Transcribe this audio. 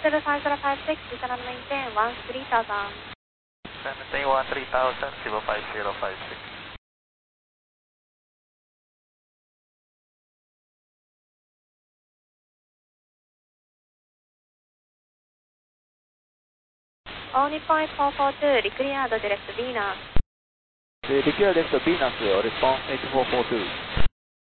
505056, you cannot maintain 13,000. Maintain 13,000, 05056. All Nippon 442, declared direct Venus. Declare left Venus, response 8442.